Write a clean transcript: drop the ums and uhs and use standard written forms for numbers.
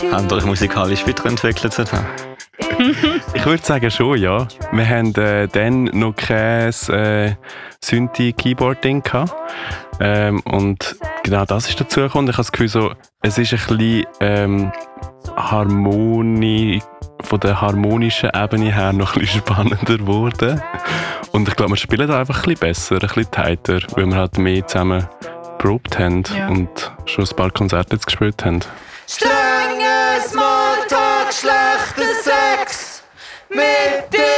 Habt ihr euch musikalisch weiterentwickelt seitdem? Ich würde sagen schon, ja. Wir haben dann noch kein Synthi-Keyboard-Ding gehabt. Und genau das ist dazu gekommen. Ich habe das Gefühl, so, es ist ein bisschen von der harmonischen Ebene her noch ein bisschen spannender geworden. Und ich glaube, wir spielen da einfach ein bisschen besser, ein bisschen tighter, weil wir halt mehr zusammen geprobt haben und schon ein paar Konzerte jetzt gespielt haben. Strenger Smalltalk, schlechter Sex mit dir.